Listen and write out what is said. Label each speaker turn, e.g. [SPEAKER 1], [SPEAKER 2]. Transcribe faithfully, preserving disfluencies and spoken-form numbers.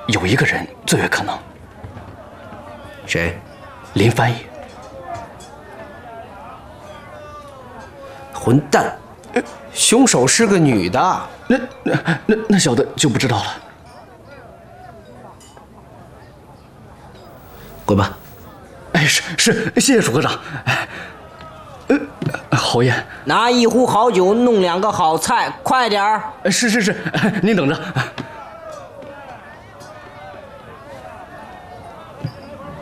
[SPEAKER 1] 有一个人最为可能。
[SPEAKER 2] 谁？
[SPEAKER 1] 林翻译。
[SPEAKER 2] 混蛋！凶手是个女的。
[SPEAKER 1] 那那那那小的就不知道了。
[SPEAKER 2] 滚吧！
[SPEAKER 1] 哎，是是，谢谢楚科长。哎，呃，侯爷，
[SPEAKER 3] 拿一壶好酒，弄两个好菜，快点儿！
[SPEAKER 1] 是是是，您等着。